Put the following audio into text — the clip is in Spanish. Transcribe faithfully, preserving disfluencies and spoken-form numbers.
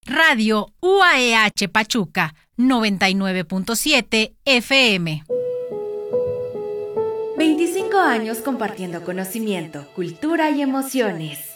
Radio U A E H Pachuca, noventa y nueve punto siete F M. veinticinco años compartiendo conocimiento, cultura y emociones.